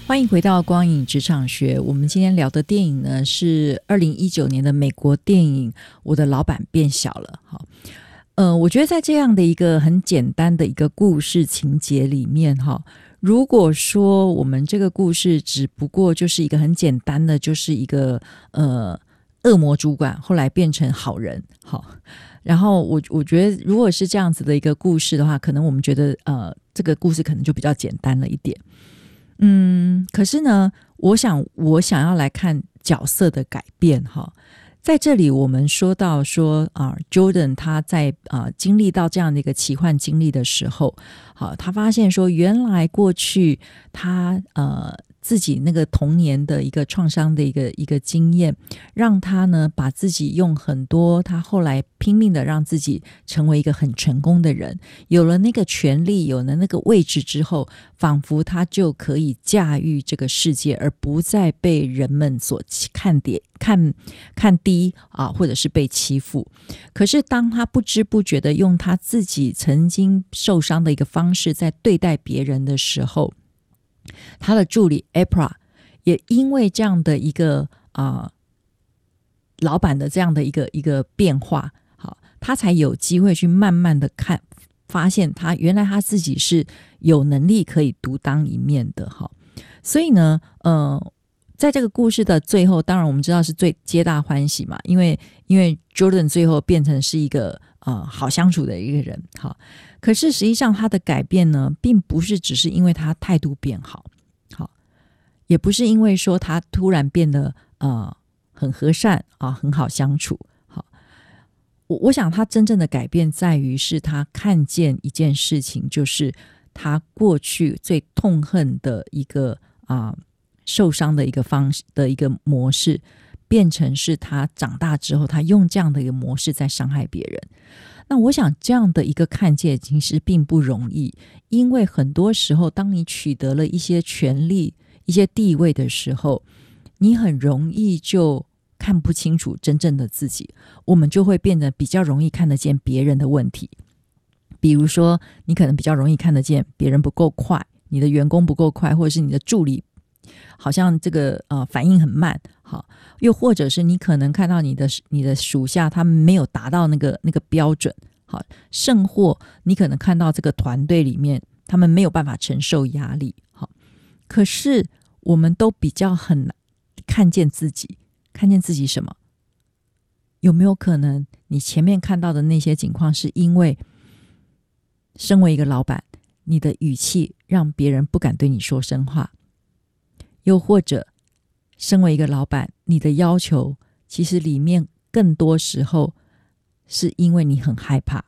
欢迎回到光影职场学。我们今天聊的电影呢是2019年的美国电影《我的老板变小了》。好，我觉得在这样的一个很简单的一个故事情节里面，如果说我们这个故事只不过就是一个很简单的，就是一个恶魔主管后来变成好人，好，然后我觉得如果是这样子的一个故事的话，可能我们觉得这个故事可能就比较简单了一点。可是呢，我想要来看角色的改变哈。在这里我们说到说Jordan 他在经历到这样的一个奇幻经历的时候，好，他发现说原来过去他自己那个童年的一个创伤的一个经验，让他呢把自己用很多他后来拼命的让自己成为一个很成功的人，有了那个权利，有了那个位置之后，仿佛他就可以驾驭这个世界，而不再被人们所看低或者是被欺负。可是当他不知不觉的用他自己曾经受伤的一个方式在对待别人的时候，他的助理 April 也因为这样的一个老板的这样的一个变化，好，他才有机会去慢慢的发现他原来他自己是有能力可以独当一面的。好，所以呢在这个故事的最后，当然我们知道是最皆大欢喜嘛，因为 Jordan 最后变成是一个好相处的一个人。好，可是实际上他的改变呢，并不是只是因为他态度变好，也不是因为说他突然变得很和善很好相处。好，我想他真正的改变在于是他看见一件事情，就是他过去最痛恨的一个受伤的一个方式的一个模式，变成是他长大之后他用这样的一个模式在伤害别人。那我想这样的一个看见其实并不容易，因为很多时候当你取得了一些权利一些地位的时候，你很容易就看不清楚真正的自己，我们就会变得比较容易看得见别人的问题。比如说你可能比较容易看得见别人不够快，你的员工不够快，或者是你的助理好像这个反应很慢。好，又或者是你可能看到你的属下他们没有达到那个标准。好，甚或你可能看到这个团队里面他们没有办法承受压力。好，可是我们都比较很难看见自己什么？有没有可能你前面看到的那些情况是因为身为一个老板，你的语气让别人不敢对你说真话，又或者身为一个老板，你的要求其实里面更多时候是因为你很害怕。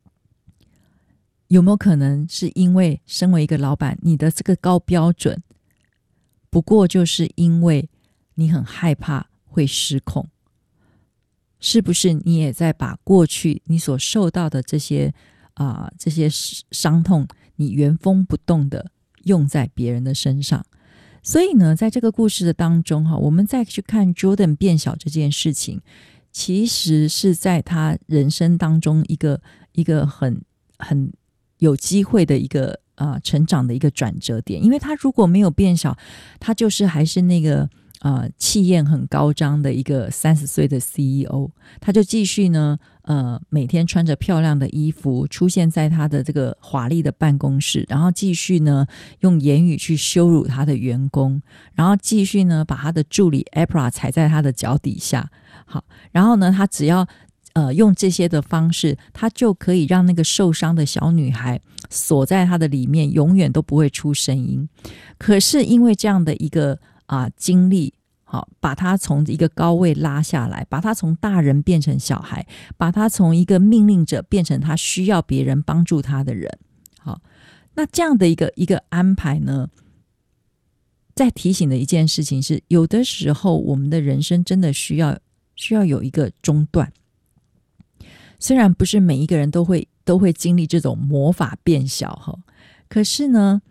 有没有可能是因为身为一个老板，你的这个高标准不过就是因为你很害怕会失控？是不是你也在把过去你所受到的这些伤痛，你原封不动的用在别人的身上？所以呢，在这个故事的当中我们再去看 Jordan 变小这件事情，其实是在他人生当中一个很有机会的一个成长的一个转折点。因为他如果没有变小，他就是还是那个气焰很高涨的一个30岁的 CEO， 他就继续呢每天穿着漂亮的衣服出现在他的这个华丽的办公室，然后继续呢用言语去羞辱他的员工，然后继续呢把他的助理 April 踩在他的脚底下。好，然后呢他只要用这些的方式，他就可以让那个受伤的小女孩锁在他的里面，永远都不会出声音。可是因为这样的一个经历，好，把他从一个高位拉下来，把他从大人变成小孩，把他从一个命令者变成他需要别人帮助他的人。好，那这样的一个安排呢，在提醒的一件事情是，有的时候我们的人生真的需要有一个中断。虽然不是每一个人都会经历这种魔法变小，可是呢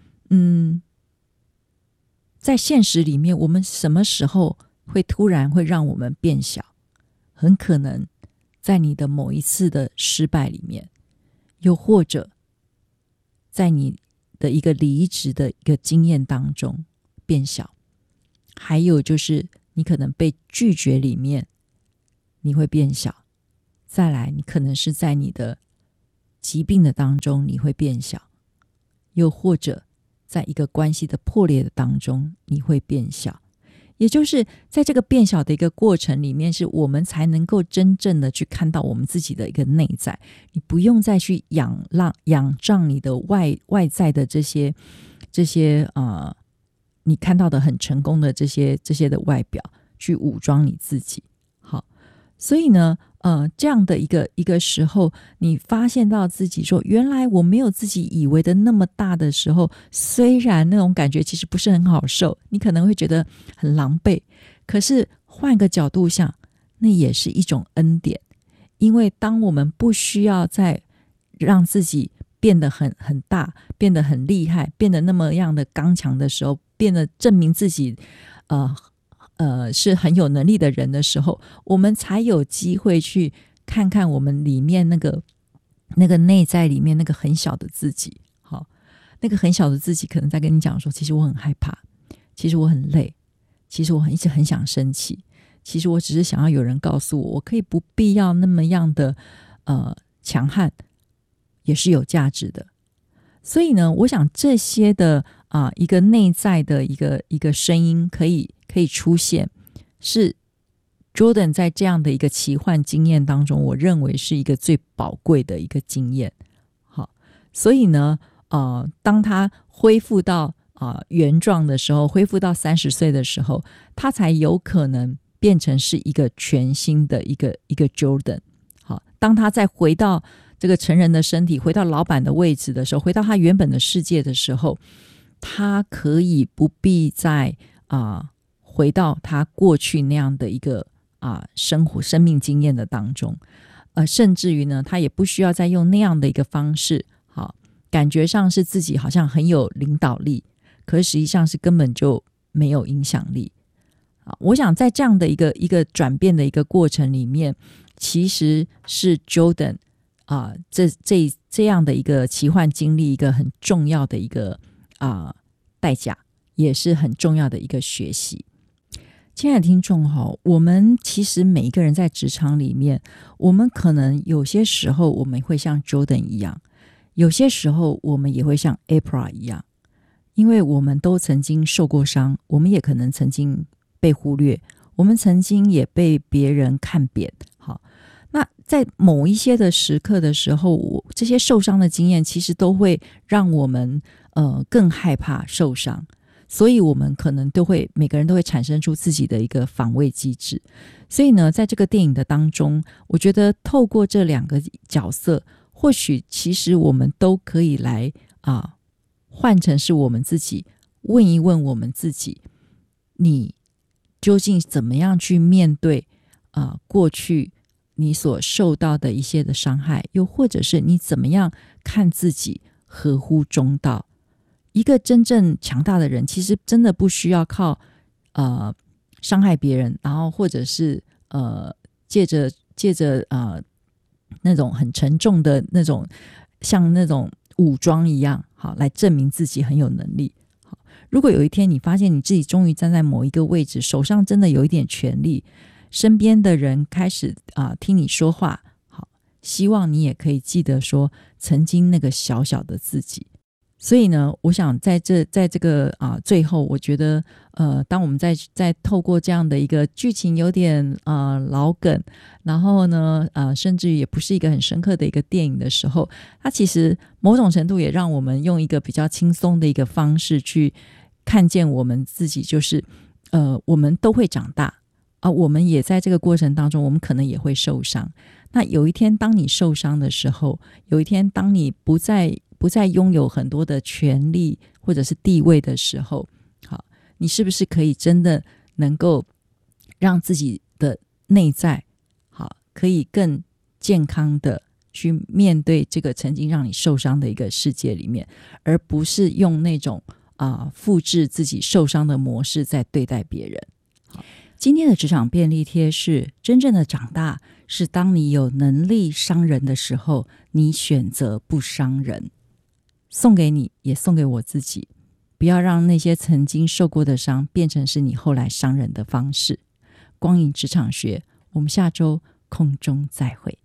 在现实里面，我们什么时候会突然会让我们变小？很可能在你的某一次的失败里面，又或者在你的一个离职的一个经验当中， 变小，还有就是你可能被拒绝里面你会变小，再来你可能是在你的疾病的当中你会变小，又或者在一个关系的破裂的当中你会变小。也就是在这个变小的一个过程里面，是我们才能够真正的去看到我们自己的一个内在，你不用再去仰仗你的外在的这些你看到的很成功的这些的外表去武装你自己。好，所以呢这样的一个时候，你发现到自己说原来我没有自己以为的那么大的时候，虽然那种感觉其实不是很好受，你可能会觉得很狼狈，可是换个角度想，那也是一种恩典。因为当我们不需要再让自己变得很大，变得很厉害，变得那么样的刚强的时候，变得证明自己是很有能力的人的时候，我们才有机会去看看我们里面那个内在里面那个很小的自己。好，那个很小的自己可能在跟你讲说，其实我很害怕，其实我很累，其实我一直很想生气，其实我只是想要有人告诉我，我可以不必要那么样的强悍，也是有价值的。所以呢，我想这些的一个内在的一个声音可以出现，是 Jordan 在这样的一个奇幻经验当中，我认为是一个最宝贵的一个经验。好，所以呢当他恢复到原状的时候，恢复到30岁的时候，他才有可能变成是一个全新的一个 Jordan。 好，当他再回到这个成人的身体，回到老板的位置的时候，回到他原本的世界的时候，他可以不必再回到他过去那样的一个生命经验的当中，甚至于呢，他也不需要再用那样的一个方式，好，感觉上是自己好像很有领导力，可是实际上是根本就没有影响力。我想在这样的一个转变的一个过程里面，其实是 Jordan这样的一个奇幻经历一个很重要的一个代价，也是很重要的一个学习。亲爱的听众，我们其实每一个人在职场里面，我们可能有些时候我们会像 Jordan 一样，有些时候我们也会像 April 一样，因为我们都曾经受过伤，我们也可能曾经被忽略，我们曾经也被别人看扁。好，那在某一些的时刻的时候，这些受伤的经验其实都会让我们更害怕受伤，所以我们可能每个人都会产生出自己的一个防卫机制。所以呢，在这个电影的当中，我觉得透过这两个角色，或许其实我们都可以来换成是我们自己，问一问我们自己，你究竟怎么样去面对过去你所受到的一些的伤害，又或者是你怎么样看自己合乎中道。一个真正强大的人，其实真的不需要靠伤害别人，然后或者是借着那种很沉重的那种像那种武装一样，好，来证明自己很有能力。好，如果有一天你发现你自己终于站在某一个位置，手上真的有一点权力，身边的人开始听你说话，好，希望你也可以记得说曾经那个小小的自己。所以呢，我想在这个最后，我觉得当我们在透过这样的一个剧情有点老梗，然后呢甚至于也不是一个很深刻的一个电影的时候，它其实某种程度也让我们用一个比较轻松的一个方式去看见我们自己，就是我们都会长大我们也在这个过程当中，我们可能也会受伤。那有一天当你受伤的时候，有一天当你不再拥有很多的权利或者是地位的时候，好，你是不是可以真的能够让自己的内在好可以更健康的去面对这个曾经让你受伤的一个世界里面，而不是用那种复制自己受伤的模式在对待别人。好，今天的职场便利贴是真正的长大是当你有能力伤人的时候，你选择不伤人。送给你，也送给我自己。 不要让那些曾经受过的伤变成是你后来伤人的方式。光影职场学，我们下周空中再会。